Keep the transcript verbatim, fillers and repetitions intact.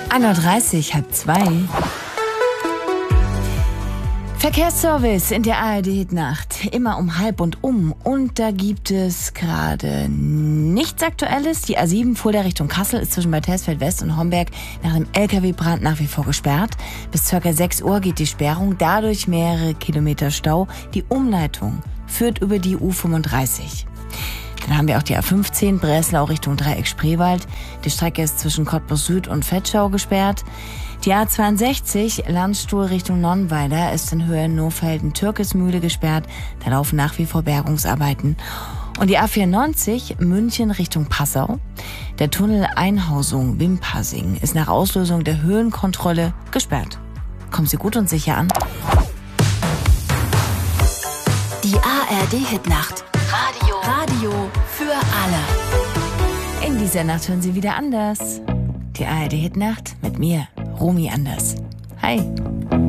ein Uhr dreißig, halb zwei. Verkehrsservice in der A R D-Hitnacht. Immer um halb und um. Und da gibt es gerade nichts Aktuelles. Die A sieben Fulda Richtung Kassel ist zwischen Bad Hersfeld West und Homberg nach dem L K W-Brand nach wie vor gesperrt. Bis ca. sechs Uhr geht die Sperrung. Dadurch mehrere Kilometer Stau. Die Umleitung führt über die U fünfunddreißig. Dann haben wir auch die A fünfzehn, Breslau Richtung Dreieck-Spreewald. Die Strecke ist zwischen Cottbus Süd und Vetschau gesperrt. Die A zweiundsechzig, Landstuhl Richtung Nonnweiler, ist in Höhe Nohfelden-Türkesmühle gesperrt. Da laufen nach wie vor Bergungsarbeiten. Und die A vierundneunzig, München Richtung Passau. Der Tunnel Einhausung-Wimpassing ist nach Auslösung der Höhenkontrolle gesperrt. Kommen Sie gut und sicher an. Die A R D-Hitnacht. Radio. Radio für alle. In dieser Nacht hören Sie wieder anders. Die A R D-Hitnacht mit mir, Romy Anders. Hi.